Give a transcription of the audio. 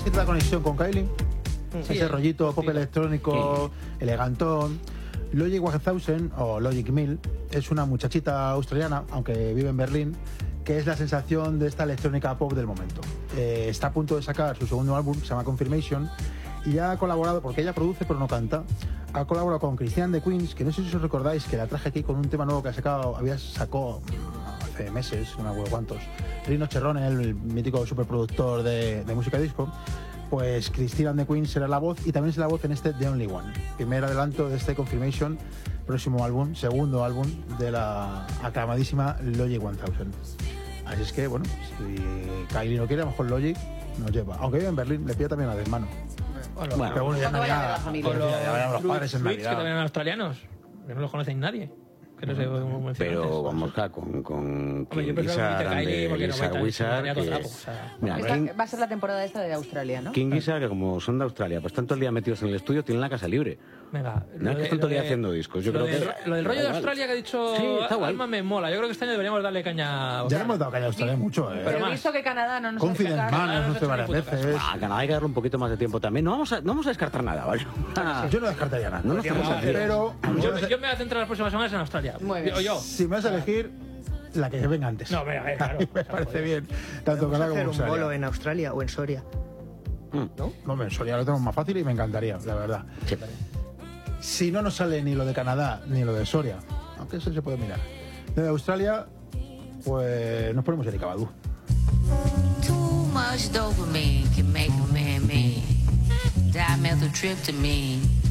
que tiene la conexión con Kylie. Sí, Ese rollito pop electrónico, elegantón. Logic 1000 o Logic 1000 es una muchachita australiana, aunque vive en Berlín, que es la sensación de esta electrónica pop del momento. Está a punto de sacar su segundo álbum, se llama Confirmation, y ya ha colaborado, porque ella produce pero no canta, ha colaborado con Christian de Queens, que no sé si os recordáis que la traje aquí con un tema nuevo que sacó hace meses, no me acuerdo cuántos, Rino Cherrone, el mítico superproductor de música disco. Pues Christine and the Queens será la voz, y también será la voz en este The Only One, primer adelanto de este Confirmation, próximo álbum, segundo álbum de la aclamadísima Logic 1000. Así es que, bueno, si Kylie no quiere, a lo mejor Logic nos lleva. Aunque vive en Berlín, le pilla también a desmano. Bueno, pero bueno, ya Navidad, ya vayan los padres en Fruits, Navidad. que también eran australianos, que no los conocéis nadie. Que no sé cómo mencionar Pero antes. vamos acá con Hombre, yo King prefiero Gizzard que Kylie, porque no Lizard va a Wizard, estar que- todo trapo, o sea. Mira, Va a ser la temporada esta de Australia, ¿no? King Gizzard, que como son de Australia, pues tanto el día metidos en el estudio, tienen la casa libre. Venga, No es que están todo el día haciendo discos. Yo lo creo del- que lo del rollo de da igual. Australia que ha dicho Sí, está guay. Alma me mola. Yo creo que este año deberíamos darle caña a Ya Australia. le hemos dado caña a Australia mucho, Pero he más. visto que Canadá no nos Confident hace Man, caso. nos hace varias veces. A Canadá hay que darle un poquito más de tiempo también. No vamos a descartar nada, ¿vale? Yo no descartaría nada. No nos tenemos que hacer. Pero Yo me voy a centrar las próximas semanas en Australia. Muy bien. O yo. si me vas a elegir, la que venga antes. No, venga, claro. Me parece bien. Tanto Vamos a Canadá como hacer un Australia. bolo en Australia o en Soria. No, en Soria lo tenemos más fácil y me encantaría, la verdad. Si no nos sale ni lo de Canadá ni lo de Soria, aunque eso se puede mirar. De Australia, pues nos ponemos Erika Badu. Too much dopamine can make a man mean. Dimethyltryptamine